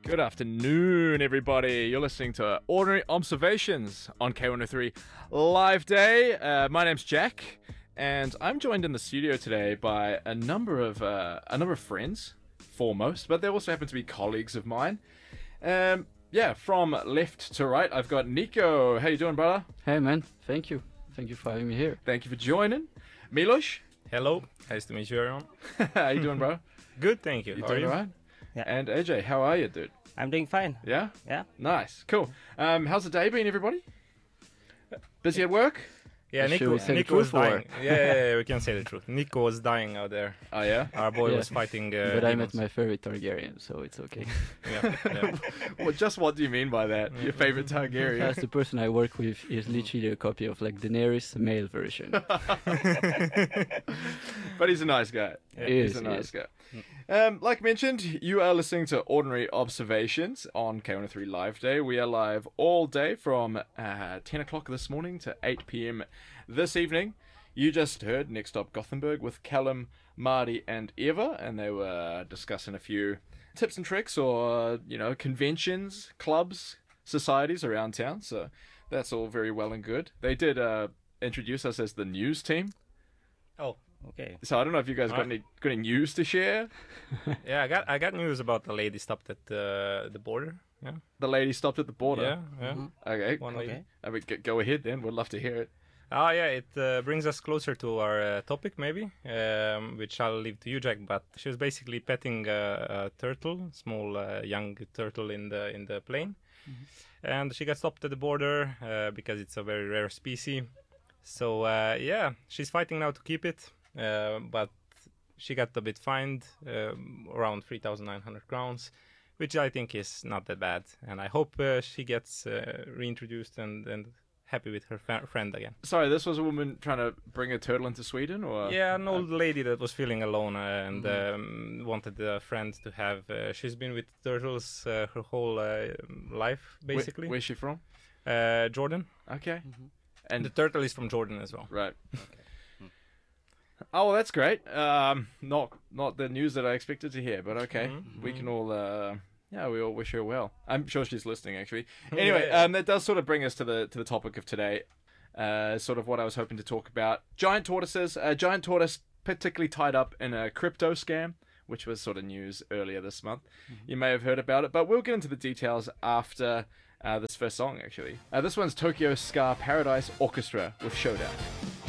Good afternoon, everybody. You're listening to Ordinary Observations on K103 Live Day. My name's Jack, and I'm joined in the studio today by a number of friends, foremost, but they also happen to be colleagues of mine. From left to right, I've got Nico. How you doing, brother? Hey, man. Thank you. Thank you for having me here. Thank you for joining. Milos. Hello. Nice to meet you, everyone. How you doing, bro? Good, thank you. You How doing are you? alright? Yeah. And AJ, how are you, dude? I'm doing fine. Yeah? Yeah. Nice. Cool. How's the day been, everybody? Busy at work? Yeah, Should we say the Nico was truth or- dying. Yeah, we can say the truth. Nico was dying out there. Oh, yeah? Our boy Yeah. was fighting. But I met demons. my favorite Targaryen, so it's okay. Yeah. Well, just what do you mean by that? Your favorite Targaryen? That's the person I work with is literally a copy of like Daenerys, male version. But he's a nice guy. He's a nice guy. Like mentioned, you are listening to Ordinary Observations on K103 Live Day. We are live all day from 10 o'clock this morning to 8 p.m. this evening. You just heard Next Stop Gothenburg with Callum, Marty, and Eva, and they were discussing a few tips and tricks or, conventions, clubs, societies around town. So that's all very well and good. They did introduce us as the news team. Oh, Okay. So I don't know if you guys got any news to share. yeah. I got news about the lady stopped at the border. Yeah. The lady stopped at the border. Yeah. Okay. One lady. Okay. I mean, go ahead then. We'd love to hear it. Oh, yeah. It brings us closer to our topic, maybe, which I'll leave to you, Jack. But she was basically petting a turtle, small young turtle in the plane, and she got stopped at the border because it's a very rare species. So she's fighting now to keep it. But she got a bit fined, around 3,900 crowns, which I think is not that bad. And I hope she gets reintroduced and happy with her friend again. Sorry, this was a woman trying to bring a turtle into Sweden, or? Yeah, an old lady that was feeling alone and wanted a friend to have. She's been with turtles her whole life, basically. Where's she from? Jordan. Okay. And the turtle is from Jordan as well. Right. Oh, well, that's great. Not the news that I expected to hear, but okay. We can all, we all wish her well. I'm sure she's listening, actually. Anyway, Yeah. that does sort of bring us to the topic of today. Sort of what I was hoping to talk about. Giant tortoises. A giant tortoise particularly tied up in a crypto scam, which was sort of news earlier this month. You may have heard about it, but we'll get into the details after this first song, actually. This one's Tokyo Ska Paradise Orchestra with Showdown.